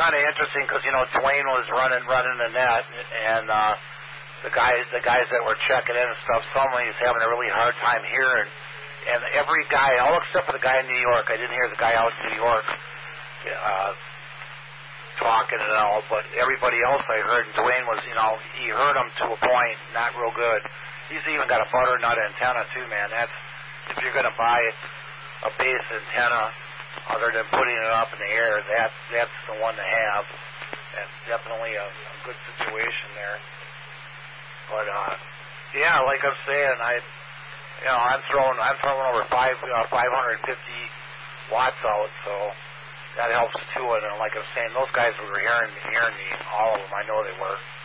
kind of interesting because Dwayne was running the net, and the guys that were checking in and stuff. Somebody's having a really hard time hearing, and every guy, all except for the guy in New York, I didn't hear the guy out in New York talking and all, but everybody else I heard, and Dwayne was, he heard him to a point, not real good. He's even got a butternut antenna too, man. That's if you're going to buy a base antenna, other than putting it up in the air, that's the one to have. That's definitely a good situation there. But yeah, like I'm saying, I'm throwing over 550 watts out, so that helps too. And like I'm saying, those guys were hearing me, all of them. I know they were.